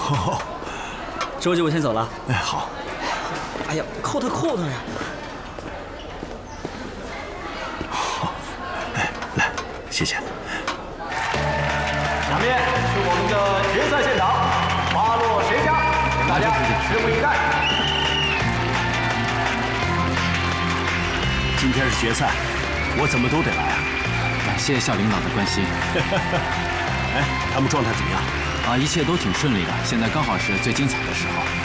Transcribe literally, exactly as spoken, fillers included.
哦， 周局，我先走了。 哎，好。 哎呀，扣他扣他呀！ 好，哎，来，谢谢。 下面是我们的决赛现场，花落谁家，请大家拭目以待。 今天是决赛，我怎么都得来啊！ 感谢夏领导的关心。 哎，他们状态怎么样？ 啊，一切都挺顺利的，现在刚好是最精彩的时候。